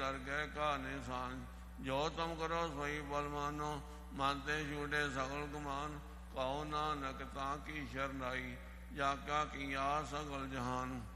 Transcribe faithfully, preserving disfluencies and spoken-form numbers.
ਦਰਗਹਿ ਕਾ ਨਿਸ਼ਾਨ। ਜੋ ਤੁਮ ਕਰੋ ਸੋਈ ਬਲ ਮਾਨੋ, ਮਨ ਤੇ ਛੂਟੇ ਸਗਲ ਗੁਮਾਨ। ਕਹੋ ਨਾਨਕ ਤਾਂ ਕੀ ਸ਼ਰਨਾਈ, ਜਾ ਕਾ ਕੀਆ ਸਗਲ ਜਹਾਨ।